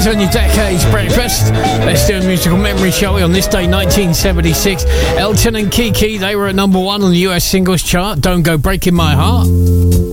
Guys on your Decades Breakfast. Let's do a musical memory, shall we? On this day, 1976, Elton and Kiki, they were at number 1 on the US singles chart. Don't Go Breaking My Heart.